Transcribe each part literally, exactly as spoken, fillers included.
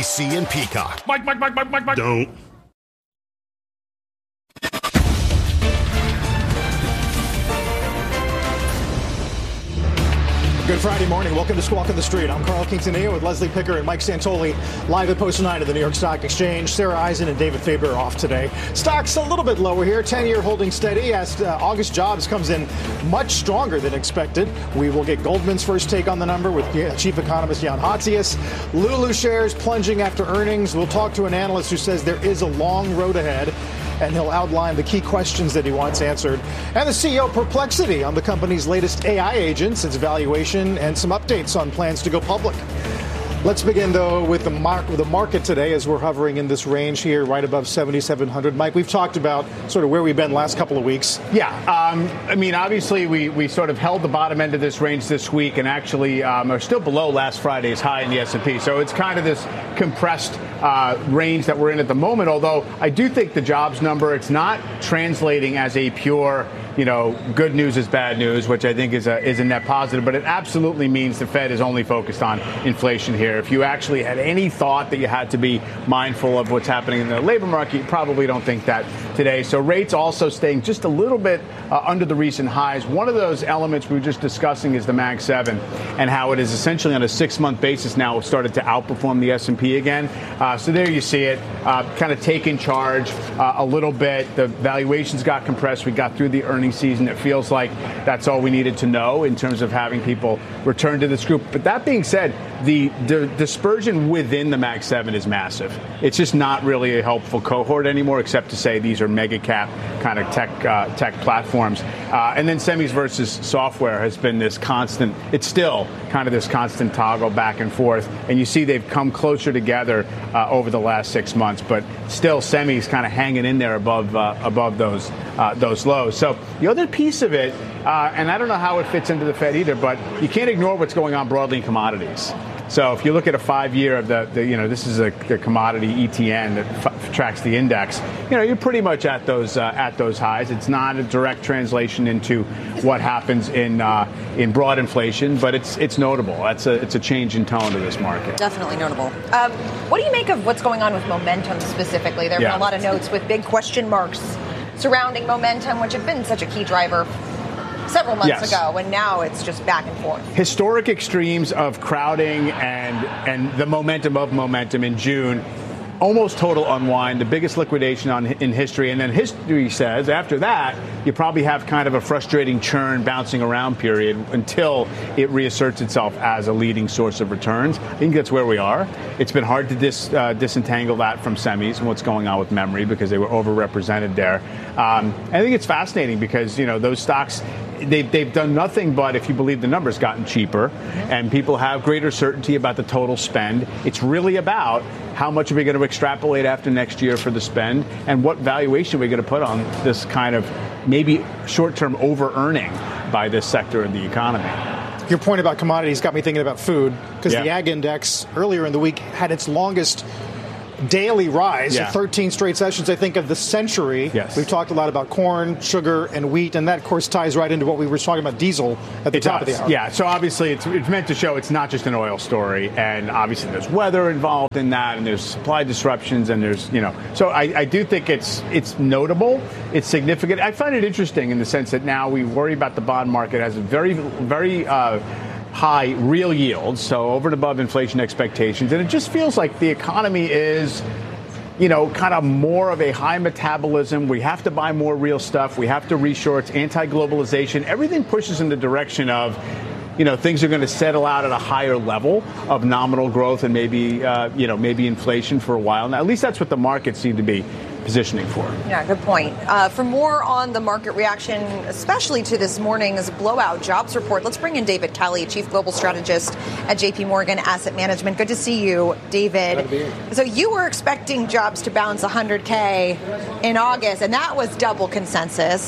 C and Peacock. Mike, Mike, Mike, Mike, Mike, Mike. Don't. Good Friday morning. Welcome to Squawk on the Street. I'm Carl Quintanilla with Leslie Picker and Mike Santoli live at Post nine of the New York Stock Exchange. Sarah Eisen and David Faber are off today. Stocks a little bit lower here. ten-year holding steady as uh, August jobs comes in much stronger than expected. We will get Goldman's first take on the number with uh, Chief Economist Jan Hatzius. Lulu shares plunging after earnings. We'll talk to an analyst who says there is a long road ahead, and he'll outline the key questions that he wants answered. And the C E O perplexity on the company's latest A I agents, its valuation, and some updates on plans to go public. Let's begin, though, with the, mar- with the market today as we're hovering in this range here right above seventy-seven hundred. Mike, we've talked about sort of where we've been last couple of weeks. Yeah. Um, I mean, obviously, we, we sort of held the bottom end of this range this week and actually um, are still below last Friday's high in the S and P. So it's kind of this compressed uh, range that we're in at the moment, although I do think the jobs number, it's not translating as a pure, you know, good news is bad news, which I think is a, is a net positive, but it absolutely means the Fed is only focused on inflation here. If you actually had any thought that you had to be mindful of what's happening in the labor market, you probably don't think that today. So rates also staying just a little bit uh, under the recent highs. One of those elements we were just discussing is the Mag seven and how it is essentially on a six-month basis now started to outperform the S and P again. Uh, so there you see it, uh, kind of taking charge uh, a little bit. The valuations got compressed. We got through the earnings season. It feels like that's all we needed to know in terms of having people return to this group. But that being said, the, the dispersion within the Mag seven is massive. It's just not really a helpful cohort anymore, except to say these are mega cap kind of tech uh, tech platforms. Uh, and then semis versus software has been this constant, it's still kind of this constant toggle back and forth. And you see they've come closer together uh, over the last six months, but still semis kind of hanging in there above uh, above those uh, those lows. So the other piece of it, uh, and I don't know how it fits into the Fed either, but you can't ignore what's going on broadly in commodities. So if you look at a five-year of the, the you know, this is a, a commodity E T N that f- tracks the index, you know, you're pretty much at those uh, at those highs. It's not a direct translation into what happens in uh, in broad inflation, but it's it's notable. That's a it's a change in tone to this market. Definitely notable. Um, what do you make of what's going on with momentum specifically? There have yeah. been a lot of notes with big question marks surrounding momentum, which have been such a key driver several months yes. ago, and now it's just back and forth. Historic extremes of crowding and and the momentum of momentum in June. Almost total unwind, the biggest liquidation on, in history. And then history says after that, you probably have kind of a frustrating churn bouncing around period until it reasserts itself as a leading source of returns. I think that's where we are. It's been hard to dis, uh, disentangle that from semis and what's going on with memory because they were overrepresented there. Um, I think it's fascinating because, you know, those stocks, They've, they've done nothing but, if you believe the numbers, gotten cheaper, and people have greater certainty about the total spend. It's really about how much are we going to extrapolate after next year for the spend, and what valuation are we going to put on this kind of maybe short-term over-earning by this sector of the economy. Your point about commodities got me thinking about food, because yeah. the Ag Index earlier in the week had its longest daily rise yeah. of thirteen straight sessions, I think, of the century. Yes. We've talked a lot about corn, sugar, and wheat, and that, of course, ties right into what we were talking about diesel at the it top does. of the hour. Yeah, so obviously it's, it's meant to show it's not just an oil story, and obviously there's weather involved in that, and there's supply disruptions, and there's, you know, so I, I do think it's it's notable, it's significant. I find it interesting in the sense that now we worry about the bond market as a very, very uh, high real yields, so over and above inflation expectations. And it just feels like the economy is, you know, kind of more of a high metabolism. We have to buy more real stuff. We have to reshore. It's anti-globalization. Everything pushes in the direction of, you know, things are going to settle out at a higher level of nominal growth and maybe, uh, you know, maybe inflation for a while. Now, at least that's what the markets seem to be positioning for. Yeah, good point. Uh, for more on the market reaction, especially to this morning's blowout jobs report, let's bring in David Kelly, Chief Global Strategist at J P Morgan Asset Management. Good to see you, David. So you were expecting jobs to bounce one hundred K in August, and that was double consensus.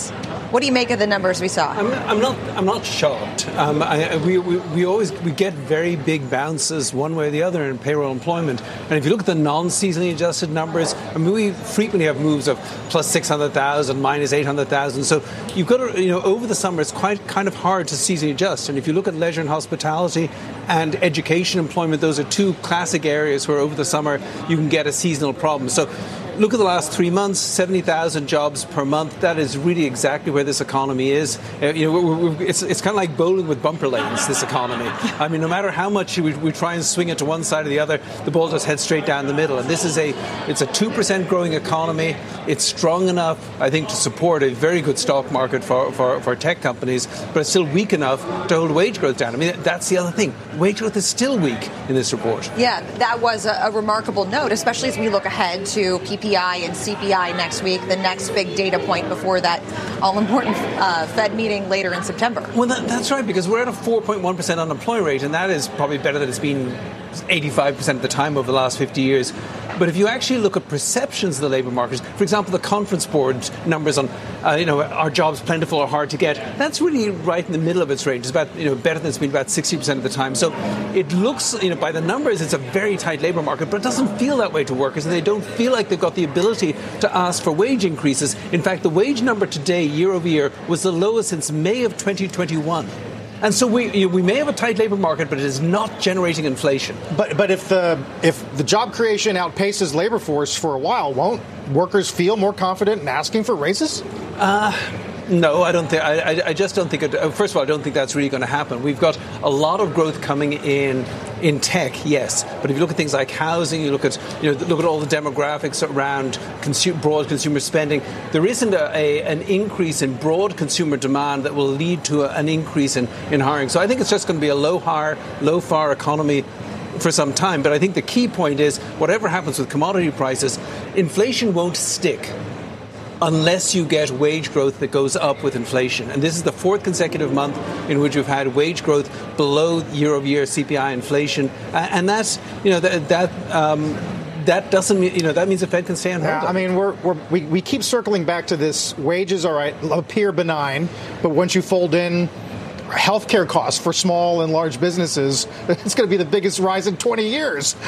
What do you make of the numbers we saw? I'm, I'm not. I'm not shocked. Um, I, we, we we always we get very big bounces one way or the other in payroll employment. And if you look at the non-seasonally adjusted numbers, I mean, we frequently have moves of plus six hundred thousand, minus eight hundred thousand. So you've got to, you know, over the summer it's quite kind of hard to seasonally adjust. And if you look at leisure and hospitality and education employment, those are two classic areas where over the summer you can get a seasonal problem. So look at the last three months, seventy thousand jobs per month. That is really exactly where this economy is. Uh, you know, we're, we're, it's, it's kind of like bowling with bumper lanes, this economy. I mean, no matter how much we, we try and swing it to one side or the other, the ball just heads straight down the middle. And this is a, it's a two percent growing economy. It's strong enough, I think, to support a very good stock market for, for, for tech companies, but it's still weak enough to hold wage growth down. I mean, that's the other thing. Wage growth is still weak in this report. Yeah, that was a, a remarkable note, especially as we look ahead to P P I and C P I next week, the next big data point before that all-important uh, Fed meeting later in September. Well, that, that's right, because we're at a four point one percent unemployment rate, and that is probably better than it's been eighty-five percent of the time over the last fifty years. But if you actually look at perceptions of the labour market, for example, the Conference Board numbers on, uh, you know, are jobs plentiful or hard to get, that's really right in the middle of its range. It's about, you know, better than it's been about sixty percent of the time. So it looks, you know, by the numbers, it's a very tight labour market, but it doesn't feel that way to workers, and they don't feel like they've got the ability to ask for wage increases. In fact, the wage number today, year over year, was the lowest since May of twenty twenty-one. And so we you know, we may have a tight labour market, but it is not generating inflation. But but if the if the job creation outpaces labour force for a while, won't workers feel more confident in asking for raises? Uh, no, I don't think. I, I, I just don't think. It, first of all, I don't think that's really going to happen. We've got a lot of growth coming in in tech, yes, but if you look at things like housing, you look at you know look at all the demographics around consu- broad consumer spending. There isn't a, a, an increase in broad consumer demand that will lead to a, an increase in, in hiring. So I think it's just going to be a low hire, low fire economy for some time. But I think the key point is whatever happens with commodity prices, inflation won't stick unless you get wage growth that goes up with inflation. And this is the fourth consecutive month in which we've had wage growth below year-over-year C P I inflation. And that's, you know, that, that um, that doesn't mean, you know, that means the Fed can stay on hold. Yeah, I mean, we're, we're, we we keep circling back to this. Wages, all right, appear benign, but once you fold in healthcare costs for small and large businesses, it's going to be the biggest rise in twenty years.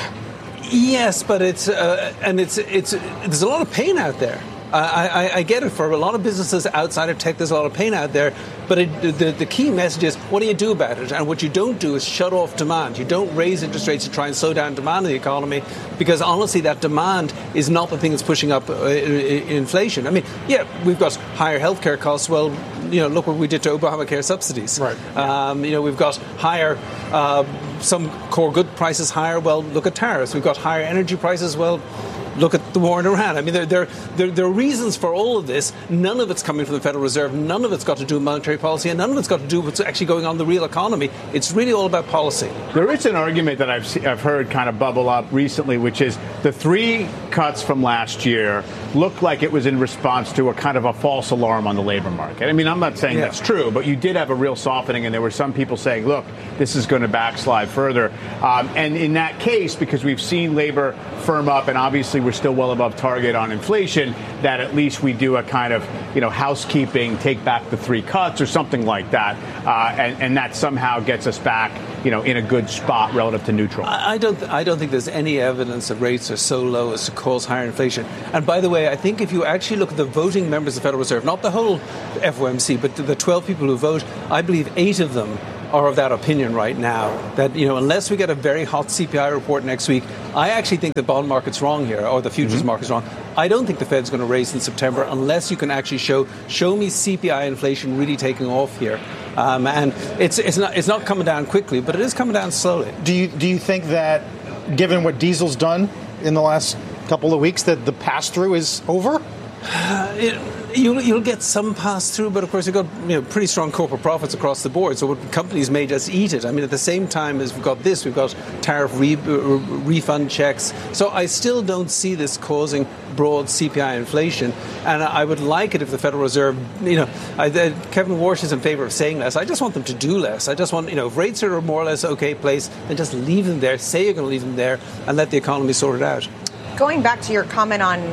Yes, but it's uh, and it's it's there's a lot of pain out there. I, I, I get it. For a lot of businesses outside of tech, there's a lot of pain out there. But it, the, the key message is, what do you do about it? And what you don't do is shut off demand. You don't raise interest rates to try and slow down demand in the economy, because honestly, that demand is not the thing that's pushing up uh, inflation. I mean, yeah, we've got higher healthcare costs. Well, you know, look what we did to Obamacare subsidies. Right. Um, you know, we've got higher, uh, some core good prices higher. Well, look at tariffs. We've got higher energy prices. Well, look at the war in Iran. I mean, there, there, there, there are reasons for all of this. None of it's coming from the Federal Reserve. None of it's got to do with monetary policy, and none of it's got to do with what's actually going on in the real economy. It's really all about policy. There is an argument that I've se- I've heard kind of bubble up recently, which is the three cuts from last year looked like it was in response to a kind of a false alarm on the labor market. I mean, I'm not saying yeah. that's true, but you did have a real softening, and there were some people saying, look, this is going to backslide further. Um, and in that case, because we've seen labor firm up, and obviously we're still well above target on inflation, that at least we do a kind of, you know, housekeeping, take back the three cuts or something like that. Uh, and, and that somehow gets us back, you know, in a good spot relative to neutral. I don't, I don't think there's any evidence that rates are so low as to cause higher inflation. And by the way, I think if you actually look at the voting members of the Federal Reserve, not the whole F O M C, but the twelve people who vote, I believe eight of them are of that opinion right now, that, you know, unless we get a very hot C P I report next week, I actually think the bond market's wrong here, or the futures mm-hmm. market's wrong. I don't think the Fed's going to raise in September unless you can actually show show me C P I inflation really taking off here. Um, and it's it's not it's not coming down quickly, but it is coming down slowly. Do you do you think that, given what diesel's done in the last couple of weeks, that the pass-through is over? Uh, it, You'll, you'll get some pass-through, but of course you've got, you know, pretty strong corporate profits across the board, so companies may just eat it. I mean, at the same time as we've got this, we've got tariff re- refund checks. So I still don't see this causing broad C P I inflation, and I would like it if the Federal Reserve, you know, I, uh, Kevin Warsh is in favor of saying less. I just want them to do less. I just want, you know, if rates are a more or less okay place, then just leave them there, say you're going to leave them there, and let the economy sort it out. Going back to your comment on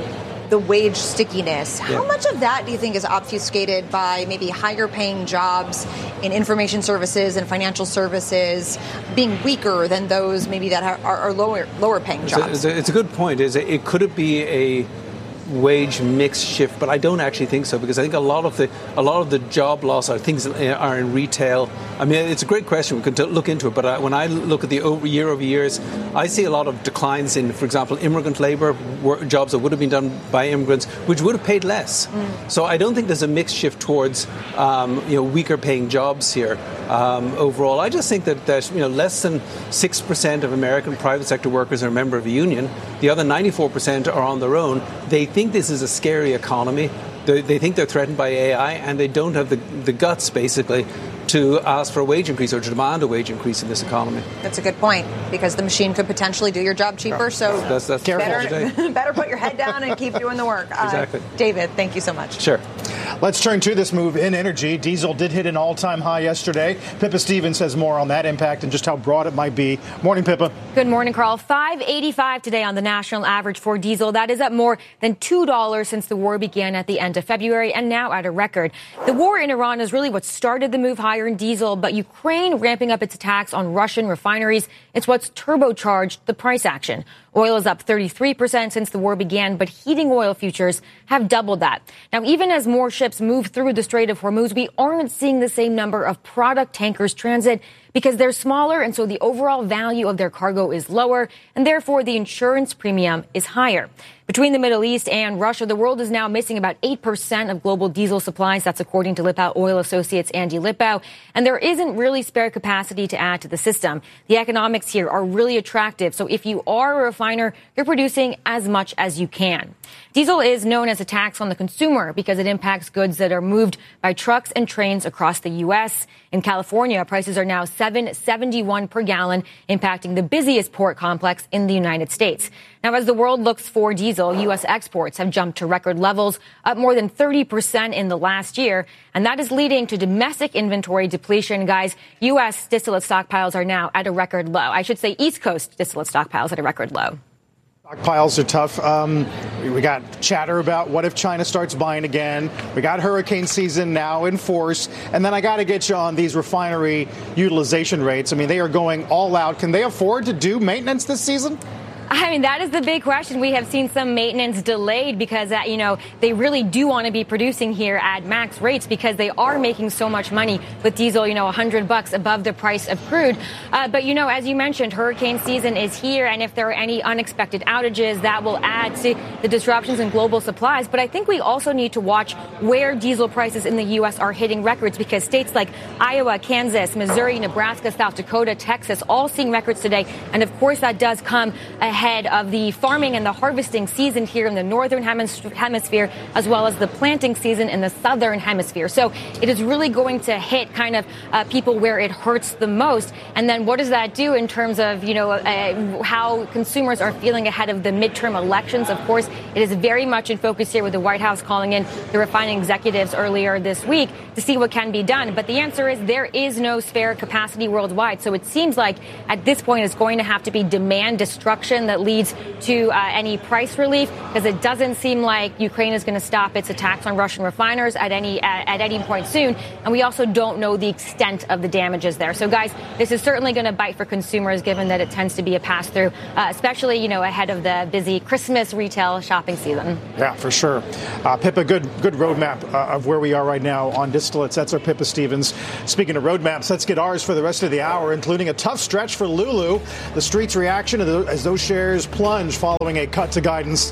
the wage stickiness. How yeah. much of that do you think is obfuscated by maybe higher paying jobs in information services and financial services being weaker than those maybe that are, are lower lower paying jobs? It's a, it's a good point. Is it, it could it be a wage mix shift, but I don't actually think so, because I think a lot of the a lot of the job loss are things that are in retail. I mean, it's a great question. We could look into it, but I, when I look at the over, year over years, I see a lot of declines in, for example, immigrant labor, work, jobs that would have been done by immigrants, which would have paid less. Mm. So I don't think there's a mix shift towards um, you know weaker paying jobs here um, overall. I just think that that you know less than six percent of American private sector workers are a member of a union. The other ninety-four percent are on their own. They think this is a scary economy. They, they think they're threatened by A I, and they don't have the, the guts, basically, to ask for a wage increase or to demand a wage increase in this economy. That's a good point, because the machine could potentially do your job cheaper. So that's, that's better, better put your head down and keep doing the work. Exactly. Uh, David, thank you so much. Sure. Let's turn to this move in energy. Diesel did hit an all-time high yesterday. Pippa Stevens has more on that impact and just how broad it might be. Morning, Pippa. Good morning, Carl. five eighty-five today on the national average for diesel. That is up more than two dollars since the war began at the end of February, and now at a record. The war in Iran is really what started the move higher in diesel, but Ukraine ramping up its attacks on Russian refineries, it's what's turbocharged the price action. Oil is up thirty-three percent since the war began, but heating oil futures have doubled that. Now, even as more ships move through the Strait of Hormuz, we aren't seeing the same number of product tankers transit because they're smaller, and so the overall value of their cargo is lower, and therefore the insurance premium is higher. Between the Middle East and Russia, the world is now missing about eight percent of global diesel supplies. That's according to Lippau Oil Associates' Andy Lippau. And there isn't really spare capacity to add to the system. The economics here are really attractive. So if you are a refiner, you're producing as much as you can. Diesel is known as a tax on the consumer because it impacts goods that are moved by trucks and trains across the U S. In California, prices are now seven seventy-one per gallon, impacting the busiest port complex in the United States. Now, as the world looks for diesel, U S exports have jumped to record levels, up more than thirty percent in the last year. And that is leading to domestic inventory depletion. Guys, U S distillate stockpiles are now at a record low. I should say East Coast distillate stockpiles at a record low. Stockpiles are tough. Um, we got chatter about what if China starts buying again. We got hurricane season now in force. And then I got to get you on these refinery utilization rates. I mean, they are going all out. Can they afford to do maintenance this season? I mean, that is the big question. We have seen some maintenance delayed because, uh, you know, they really do want to be producing here at max rates because they are making so much money with diesel, you know, one hundred bucks above the price of crude. Uh, but, you know, as you mentioned, hurricane season is here. And if there are any unexpected outages, that will add to the disruptions in global supplies. But I think we also need to watch where diesel prices in the U S are hitting records, because states like Iowa, Kansas, Missouri, Nebraska, South Dakota, Texas, all seeing records today. And, of course, that does come ahead ahead of the farming and the harvesting season here in the northern hemisphere, as well as the planting season in the southern hemisphere. So it is really going to hit kind of uh, people where it hurts the most. And then what does that do in terms of, you know, uh, how consumers are feeling ahead of the midterm elections? Of course, it is very much in focus here with the White House calling in the refining executives earlier this week to see what can be done. But the answer is there is no spare capacity worldwide. So it seems like at this point it's going to have to be demand destruction that leads to uh, any price relief, because it doesn't seem like Ukraine is going to stop its attacks on Russian refiners at any at, at any point soon. And we also don't know the extent of the damages there. So, guys, this is certainly going to bite for consumers, given that it tends to be a pass through, uh, especially, you know, ahead of the busy Christmas retail shopping season. Yeah, for sure. Uh, Pippa, good good roadmap uh, of where we are right now on distillates. That's our Pippa Stevens. Speaking of roadmaps, let's get ours for the rest of the hour, including a tough stretch for Lulu. The street's reaction as those shares plunge following a cut to guidance.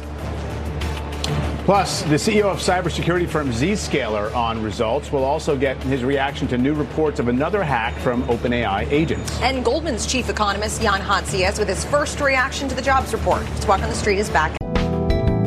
Plus, the C E O of cybersecurity firm Zscaler on results. Will also get his reaction to new reports of another hack from OpenAI agents. And Goldman's chief economist Jan Hatzius with his first reaction to the jobs report. Squawk on the Street is back.